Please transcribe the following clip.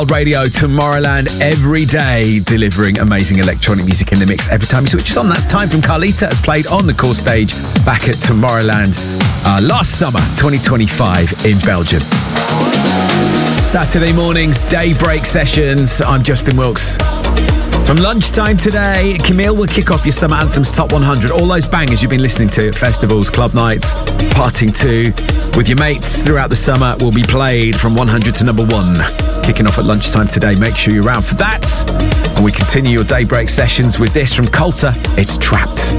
Radio, Tomorrowland, every day delivering amazing electronic music in the mix every time you switch on. That's Time from Carlita, has played on the core stage back at Tomorrowland last summer, 2025 in Belgium. Saturday mornings, daybreak sessions. I'm Justin Wilkes. From lunchtime today, Camille will kick off your Summer Anthems Top 100. All those bangers you've been listening to at festivals, club nights, partying to, with your mates throughout the summer will be played from 100 to number 1. Kicking off at lunchtime today. Make sure you're around for that. And we continue your daybreak sessions with this from Coulter. It's Trapped.